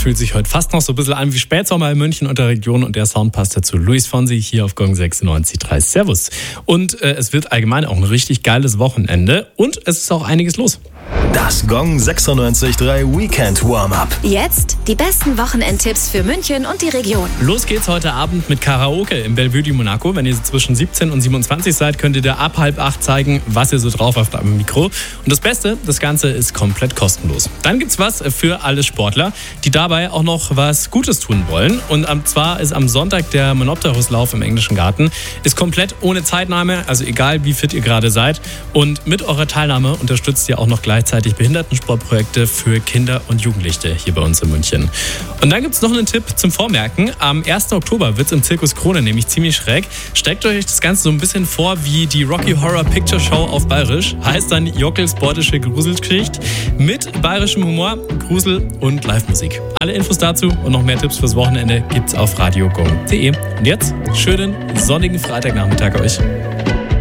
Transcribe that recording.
fühlt sich heute fast noch so ein bisschen an wie Spätsommer in München und der Region und der Sound passt dazu. Luis Fonsi hier auf Gong 96.3. Servus. Und es wird allgemein auch ein richtig geiles Wochenende und es ist auch einiges los. Das Gong 96.3 Weekend Warm-Up. Jetzt die besten Wochenendtipps für München und die Region. Los geht's heute Abend mit Karaoke im Bellevue du Monaco. Wenn ihr zwischen 17 und 27 seid, könnt ihr da ab 7:30 zeigen, was ihr so drauf habt am Mikro. Und das Beste, das Ganze ist komplett kostenlos. Dann gibt's was für alle Sportler, die dabei auch noch was Gutes tun wollen. Und zwar ist am Sonntag der Monopteruslauf im Englischen Garten. Ist komplett ohne Zeitnahme, also egal wie fit ihr gerade seid. Und mit eurer Teilnahme unterstützt ihr auch noch gleichzeitig Behindertensportprojekte für Kinder und Jugendliche hier bei uns in München. Und dann gibt es noch einen Tipp zum Vormerken. Am 1. Oktober wird es im Zirkus Krone nämlich ziemlich schräg. Steckt euch das Ganze so ein bisschen vor wie die Rocky Horror Picture Show auf Bayerisch. Heißt dann Jockels Bordische Gruselgeschichte mit bayerischem Humor, Grusel und Live-Musik. Alle Infos dazu und noch mehr Tipps fürs Wochenende gibt's auf radiogong.de. Und jetzt schönen sonnigen Freitagnachmittag euch.